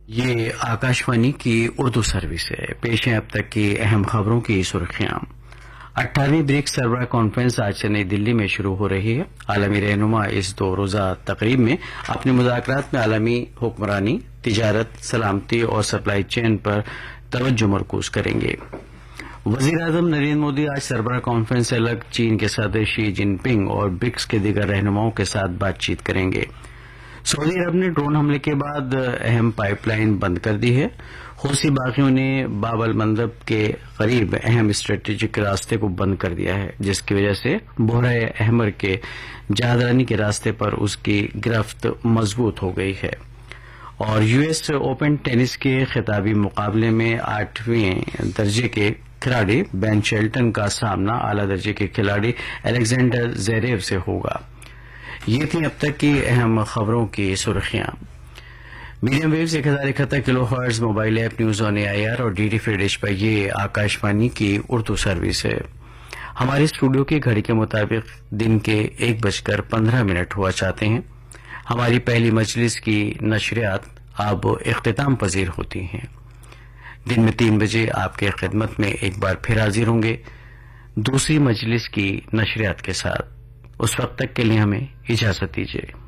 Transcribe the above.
یہ آکاشوانی کی اردو سروس ہے۔ پیش ہیں اب تک کی اہم خبروں کی سرخیاں۔ 18ویں برکس سربراہ کانفرنس آج سے نئی دلی میں شروع ہو رہی ہے۔ عالمی رہنما اس 2 روزہ تقریب میں اپنے مذاکرات میں عالمی حکمرانی، تجارت، سلامتی اور سپلائی چین پر توجہ مرکوز کریں گے۔ وزیر اعظم نریندر مودی آج سربراہ کانفرنس سے الگ چین کے صدر شی جن پنگ اور برکس کے دیگر رہنماؤں کے ساتھ بات چیت کریں گے۔ سعودی عرب نے ڈرون حملے کے بعد اہم پائپ لائن بند کر دی ہے۔ حوثی باغیوں نے باب المندب کے قریب اہم اسٹریٹجک راستے کو بند کر دیا ہے، جس کی وجہ سے بحیرہ احمر کے جہاز رانی کے راستے پر اس کی گرفت مضبوط ہو گئی ہے۔ اور یو ایس اوپن ٹینس کے خطابی مقابلے میں 8ویں درجے کے کھلاڑی بین شیلٹن کا سامنا اعلی درجے کے کھلاڑی الیگزینڈر زیریو سے ہوگا۔ یہ تھیں اب تک کی اہم خبروں کی سرخیاں۔ Medium views 1071 kilo hertz mobile app news on AIR اور ڈی فری ڈش پر یہ آکاشوانی کی اردو سروس ہے۔ ہمارے اسٹوڈیو کی گھڑی کے مطابق دن کے 1:15 ہوا چاہتے ہیں۔ ہماری پہلی مجلس کی نشریات اب اختتام پذیر ہوتی ہیں۔ دن میں 3 بجے آپ کے خدمت میں ایک بار پھر حاضر ہوں گے دوسری مجلس کی نشریات کے ساتھ۔ اس وقت تک کے لیے ہمیں اجازت دیجیے۔